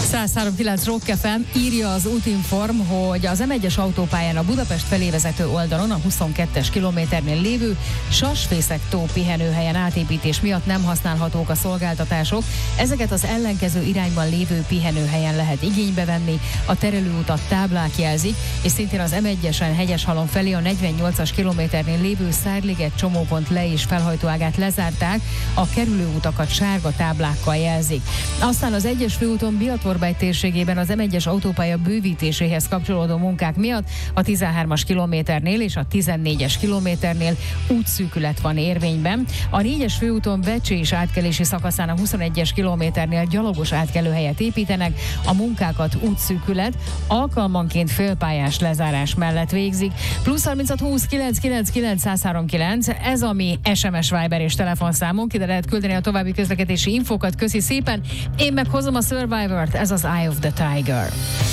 103.9 Rock FM, írja az Útinform, hogy az M1-es autópályán a Budapest felé vezető oldalon, a 22-es kilométernél lévő Sasfészek-tó pihenőhelyen átépítés miatt nem használhatók a szolgáltatások. Ezeket az ellenkező irányban lévő pihenőhelyen lehet igénybe venni, a terelőutat táblák jelzik, és szintén az M1-esen Hegyeshalom felé a 48-as kilométernél lévő Szárliget csomópont le- és felhajtóágát lezárták, a kerülőutakat sárga táblákkal jelzik. Aztán az 1-es főúton Biatorbágy térségében az M1-es autópálya bővítéséhez kapcsolódó munkák miatt a 13-as kilométernél és a 14-es kilométernél útszűkület van érvényben. A 4-es főúton Vecsés átkelési szakaszán a 21-es kilométernél gyalogos átkelőhelyet építenek, a munkákat útszűkület alkalmanként félpályás lezárás mellett végzik. Plusz 36 20 999 139, ez a mi SMS, Viber és telefonszámunk, ide lehet küldeni a további közlekedési infókat. Köszi szépen, én meg hozom a Survivort, ez az Eye of the Tiger.